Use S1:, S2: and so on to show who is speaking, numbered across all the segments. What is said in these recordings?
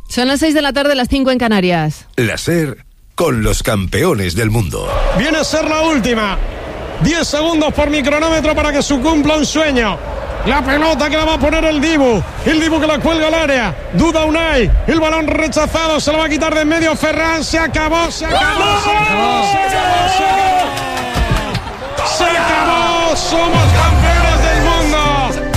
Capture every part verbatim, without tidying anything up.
S1: Son las seis de la tarde, las cinco en Canarias.
S2: La SER con los campeones del mundo.
S3: Viene a ser la última. diez segundos por mi cronómetro para que se cumpla un sueño. La pelota que la va a poner el Dibu. El Dibu que la cuelga al área. Duda Unai. El balón rechazado. Se lo va a quitar de en medio Ferran. Se acabó, se acabó, se acabó, se acabó, se acabó. Se acabó. Somos campeones del mundo.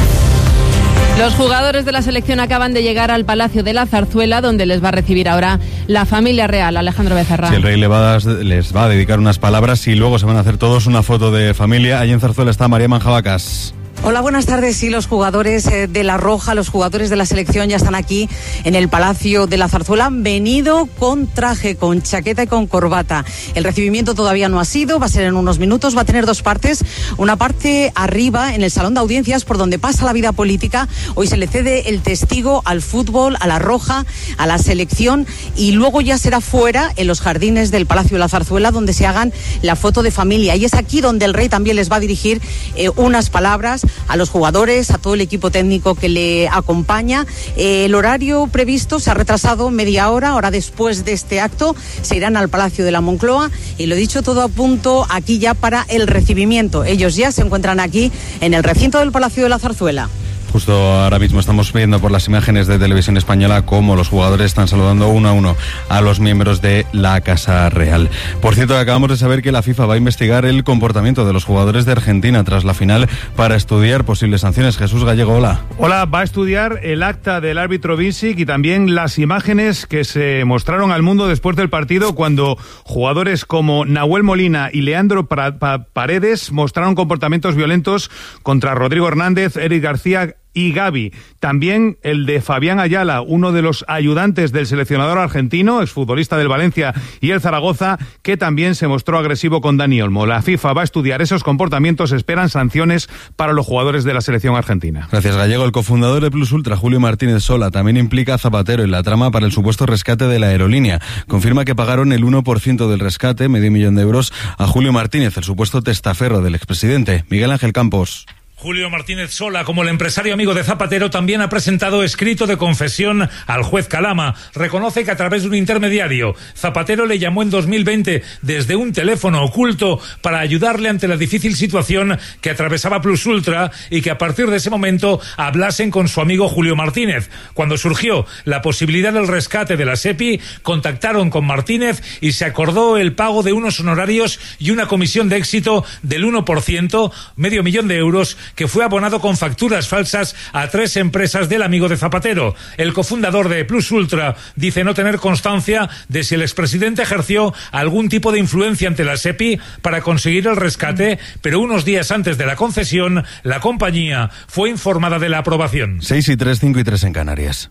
S1: Los jugadores de la selección acaban de llegar al Palacio de la Zarzuela, donde les va a recibir ahora la familia real. Alejandro Becerra.
S4: Sí, el rey le va a, les va a dedicar unas palabras y luego se van a hacer todos una foto de familia. Allí en Zarzuela está María Manjabacas.
S5: Hola, buenas tardes. Sí, los jugadores de La Roja, los jugadores de la selección ya están aquí en el Palacio de la Zarzuela. Han venido con traje, con chaqueta y con corbata. El recibimiento todavía no ha sido, va a ser en unos minutos. Va a tener dos partes. Una parte arriba, en el Salón de Audiencias, por donde pasa la vida política. Hoy se le cede el testigo al fútbol, a La Roja, a la selección. Y luego ya será fuera, en los jardines del Palacio de la Zarzuela, donde se hagan la foto de familia. Y es aquí donde el rey también les va a dirigir eh, unas palabras a los jugadores, a todo el equipo técnico que le acompaña. Eh, el horario previsto se ha retrasado media hora. Ahora, después de este acto, se irán al Palacio de la Moncloa y lo dicho, todo a punto aquí ya para el recibimiento. Ellos ya se encuentran aquí en el recinto del Palacio de la Zarzuela.
S4: Justo ahora mismo estamos viendo por las imágenes de Televisión Española cómo los jugadores están saludando uno a uno a los miembros de la Casa Real. Por cierto, acabamos de saber que la FIFA va a investigar el comportamiento de los jugadores de Argentina tras la final para estudiar posibles sanciones. Jesús Gallego, hola.
S6: Hola, va a estudiar el acta del árbitro Vincic y también las imágenes que se mostraron al mundo después del partido cuando jugadores como Nahuel Molina y Leandro Paredes mostraron comportamientos violentos contra Rodrigo Hernández, Eric García y Gavi. También el de Fabián Ayala, uno de los ayudantes del seleccionador argentino, exfutbolista del Valencia y el Zaragoza, que también se mostró agresivo con Dani Olmo. La FIFA va a estudiar esos comportamientos, esperan sanciones para los jugadores de la selección argentina.
S4: Gracias, Gallego. El cofundador de Plus Ultra, Julio Martínez Sola, también implica a Zapatero en la trama para el supuesto rescate de la aerolínea. Confirma que pagaron el uno por ciento del rescate, medio millón de euros, a Julio Martínez, el supuesto testaferro del expresidente. Miguel Ángel Campos.
S7: Julio Martínez Sola, como el empresario amigo de Zapatero, también ha presentado escrito de confesión al juez Calama. Reconoce que a través de un intermediario, Zapatero le llamó en dos mil veinte desde un teléfono oculto para ayudarle ante la difícil situación que atravesaba Plus Ultra y que a partir de ese momento hablasen con su amigo Julio Martínez. Cuando surgió la posibilidad del rescate de la SEPI, contactaron con Martínez y se acordó el pago de unos honorarios y una comisión de éxito del uno por ciento, medio millón de euros, que fue abonado con facturas falsas a tres empresas del amigo de Zapatero. El cofundador de Plus Ultra dice no tener constancia de si el expresidente ejerció algún tipo de influencia ante la SEPI para conseguir el rescate, pero unos días antes de la concesión, la compañía fue informada de la aprobación.
S4: seis y tres, cinco y tres en Canarias.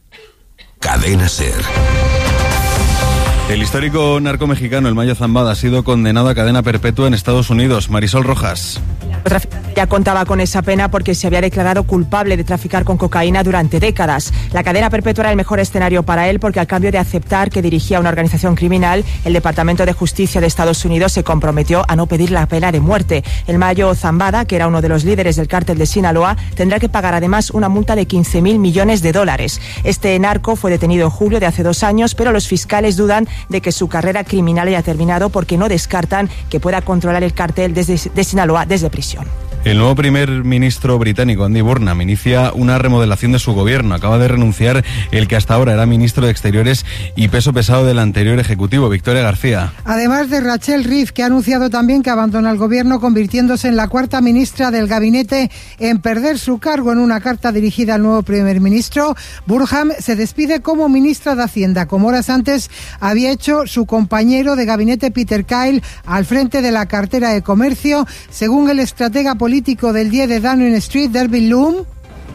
S2: Cadena SER.
S4: El histórico narco mexicano, el Mayo Zambada, ha sido condenado a cadena perpetua en Estados Unidos. Marisol Rojas.
S8: El traficante ya contaba con esa pena porque se había declarado culpable de traficar con cocaína durante décadas. La cadena perpetua era el mejor escenario para él porque, al cambio de aceptar que dirigía una organización criminal, el Departamento de Justicia de Estados Unidos se comprometió a no pedir la pena de muerte. El Mayo Zambada, que era uno de los líderes del cártel de Sinaloa, tendrá que pagar además una multa de quince mil millones de dólares. Este narco fue detenido en julio de hace dos años, pero los fiscales dudan de que su carrera criminal haya terminado porque no descartan que pueda controlar el cártel desde, de Sinaloa desde prisión.
S4: El nuevo primer ministro británico, Andy Burnham, inicia una remodelación de su gobierno. Acaba de renunciar el que hasta ahora era ministro de Exteriores y peso pesado del anterior ejecutivo, Victoria García.
S9: Además de Rachel Reeves, que ha anunciado también que abandona el gobierno, convirtiéndose en la cuarta ministra del gabinete en perder su cargo. En una carta dirigida al nuevo primer ministro, Burnham se despide como ministra de Hacienda, como horas antes había hecho su compañero de gabinete Peter Kyle al frente de la cartera de comercio, según el estratega político político del día de Downing Street, Derby Loom.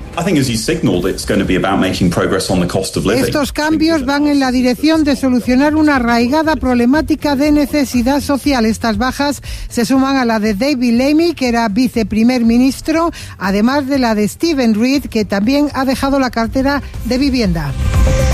S9: Estos cambios van en la dirección de solucionar una arraigada problemática de necesidad social. Estas bajas se suman a la de David Lammy, que era viceprimer ministro, además de la de Stephen Reed, que también ha dejado la cartera de vivienda.